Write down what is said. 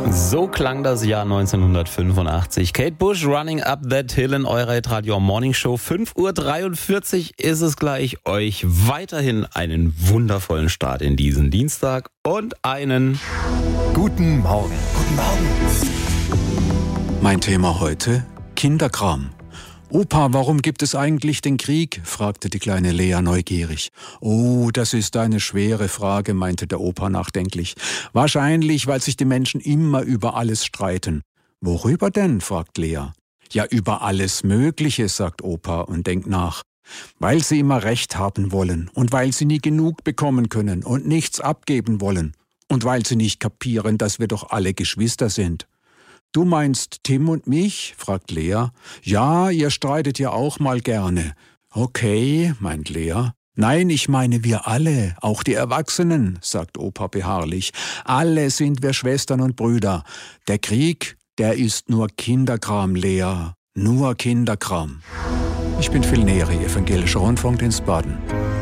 So klang das Jahr 1985. Kate Bush, Running Up That Hill in eurer Radio Morning Show. 5:43 Uhr ist es gleich. Euch weiterhin einen wundervollen Start in diesen Dienstag und einen guten Morgen. Guten Morgen. Mein Thema heute: Kinderkram. Opa, warum gibt es eigentlich den Krieg? Fragte die kleine Lea neugierig. Oh, das ist eine schwere Frage, meinte der Opa nachdenklich. Wahrscheinlich, weil sich die Menschen immer über alles streiten. Worüber denn? fragt Lea. Ja, über alles Mögliche, sagt Opa und denkt nach. Weil sie immer Recht haben wollen und weil sie nie genug bekommen können und nichts abgeben wollen und weil sie nicht kapieren, dass wir doch alle Geschwister sind. Du meinst Tim und mich? fragt Lea. Ja, ihr streitet ja auch mal gerne. Okay, meint Lea. Nein, ich meine wir alle, auch die Erwachsenen, sagt Opa beharrlich. Alle sind wir Schwestern und Brüder. Der Krieg, der ist nur Kinderkram, Lea. Nur Kinderkram. Ich bin Phil Neri, Evangelischer Rundfunkdienst Baden.